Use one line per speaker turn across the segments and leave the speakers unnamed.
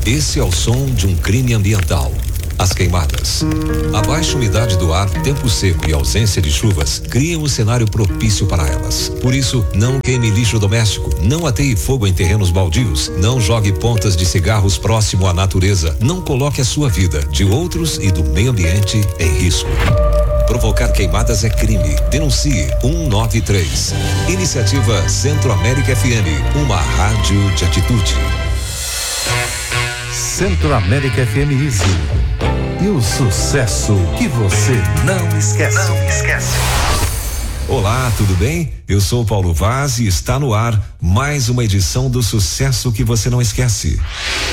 Esse é o som de um crime ambiental. As queimadas. A baixa umidade do ar, tempo seco e ausência de chuvas criam um cenário propício para elas. Por isso, não queime lixo doméstico, não ateie fogo em terrenos baldios, não jogue pontas de cigarros próximo à natureza, não coloque a sua vida, de outros e do meio ambiente em risco. Provocar queimadas é crime. Denuncie 193. Iniciativa Centro-América FM, uma rádio de atitude.
Centro-América FM Easy. E o sucesso que você não esquece.
Olá, tudo bem? Eu sou Paulo Vaz e está no ar mais uma edição do Sucesso que você não esquece.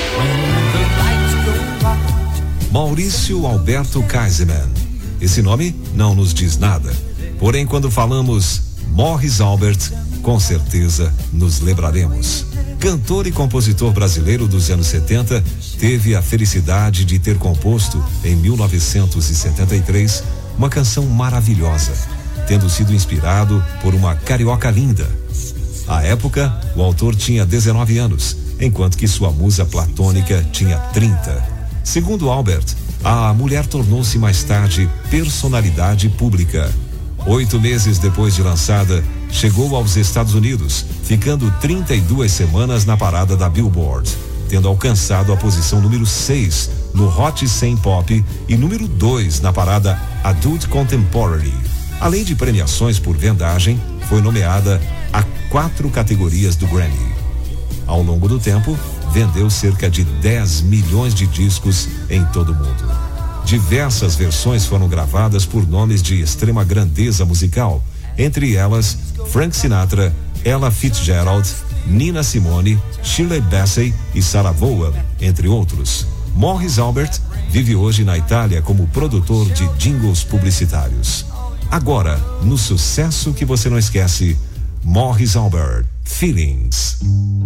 Maurício Alberto Kaiserman. Esse nome não nos diz nada. Porém, quando falamos Morris Albert, com certeza nos lembraremos. Cantor e compositor brasileiro dos anos 70, teve a felicidade de ter composto, em 1973, uma canção maravilhosa, tendo sido inspirado por uma carioca linda. À época, o autor tinha 19 anos, enquanto que sua musa platônica tinha 30. Segundo Albert, a mulher tornou-se mais tarde personalidade pública. 8 meses depois de lançada, chegou aos Estados Unidos, ficando 32 semanas na parada da Billboard, tendo alcançado a posição número 6 no Hot 100 Pop e número 2 na parada Adult Contemporary. Além de premiações por vendagem, foi nomeada a 4 categorias do Grammy. Ao longo do tempo, vendeu cerca de 10 milhões de discos em todo o mundo. Diversas versões foram gravadas por nomes de extrema grandeza musical, entre elas Frank Sinatra, Ella Fitzgerald, Nina Simone, Shirley Bassey e Sarah Vaughan, entre outros. Morris Albert vive hoje na Itália como produtor de jingles publicitários. Agora, no sucesso que você não esquece, Morris Albert, Feelings.